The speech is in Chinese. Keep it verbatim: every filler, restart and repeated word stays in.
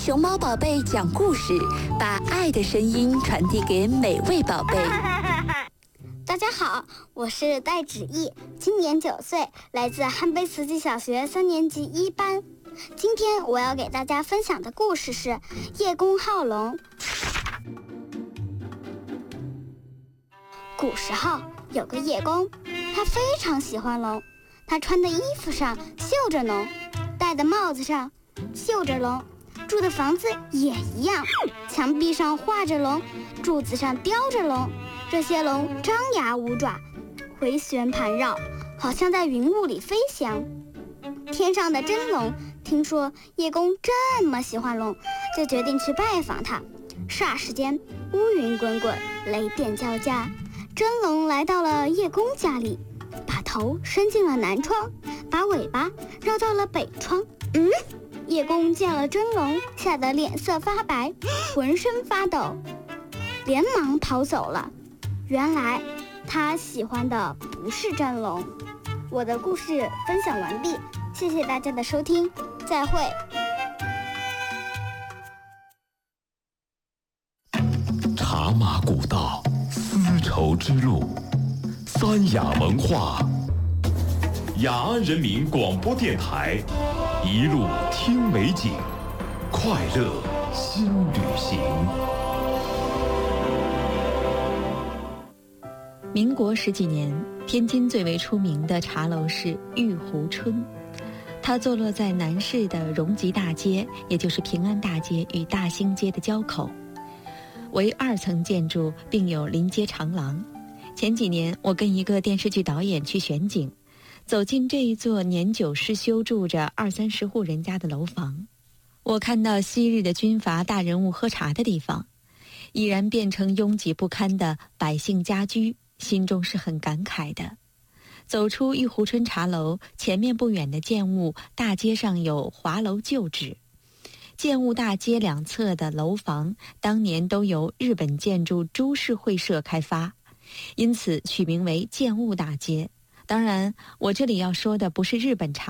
熊猫宝贝讲故事，把爱的声音传递给每位宝贝。 大家好，我是戴芷毅，今年九岁，来自汉碑慈济小学三年级一班。今天我要给大家分享的故事是叶公好龙。古时候有个叶公，他非常喜欢龙，他穿的衣服上绣着龙，戴的帽子上绣着龙，住的房子也一样，墙壁上画着龙，柱子上雕着龙。这些龙张牙舞爪，回旋盘绕，好像在云雾里飞翔。天上的真龙听说叶公这么喜欢龙，就决定去拜访他。霎时间，乌云滚滚，雷电交加。真龙来到了叶公家里，把头伸进了南窗，把尾巴绕到了北窗。嗯，叶公见了真龙，吓得脸色发白，浑身发抖，连忙逃走了。原来他喜欢的不是真龙。我的故事分享完毕，谢谢大家的收听，再会。 茶马古道，丝绸之路，三雅文化，雅安人民广播电台，一路听美景，快乐新旅行。 民国十几年，天津最为出名的茶楼是玉湖春，它坐落在南市的荣吉大街，也就是平安大街与大兴街的交口，为二层建筑，并有临街长廊。前几年，我跟一个电视剧导演去选景，走进这一座年久失修、住着二三十户人家的楼房，我看到昔日的军阀大人物喝茶的地方，已然变成拥挤不堪的百姓家居，心中是很感慨的。走出玉湖春茶楼，前面不远的建物大街上有华楼旧址。建物大街两侧的楼房当年都由日本建筑株式会社开发，因此取名为建物大街。当然，我这里要说的不是日本茶